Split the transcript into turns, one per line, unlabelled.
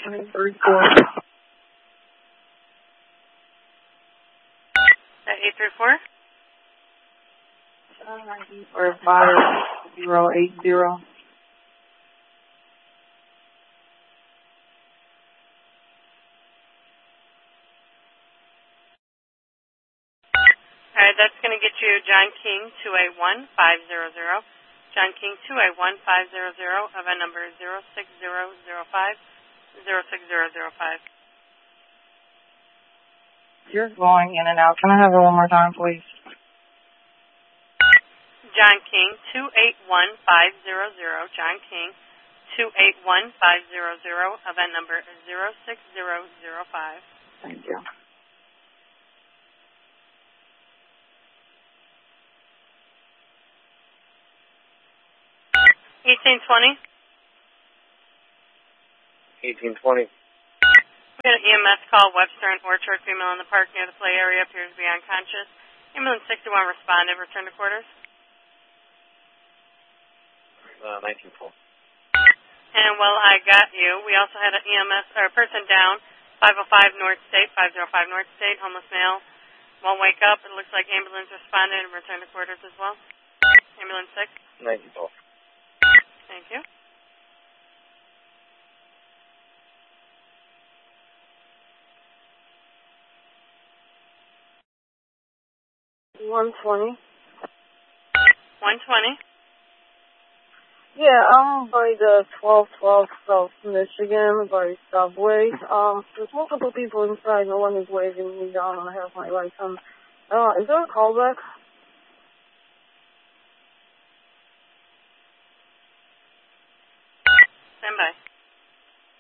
834.
834?
Or 5080.
Alright, that's going to get you John King 281-500. John King 281-500, event number 06005, 06005.
You're going in and out. Can I have it one more time, please?
John King 281-500, John King 281-500, event number 06005.
Thank you.
1820.
1820.
We got an EMS call, Webster and Orchard, female in the park near the play area, appears to be unconscious. Ambulance 61 responded, return to quarters.
19-4.
And while I got you, we also had an EMS, or a person down, 505 North State, 505 North State, homeless male. Won't wake up. It looks like ambulance responded and returned to quarters as well. Ambulance 6.
19-4.
Thank you.
$120.
120.
Yeah, I'm by the 1212 South Michigan, by Subway. There's multiple people inside. No one is waving me down, and I have my license. Is there a callback?
Stand by.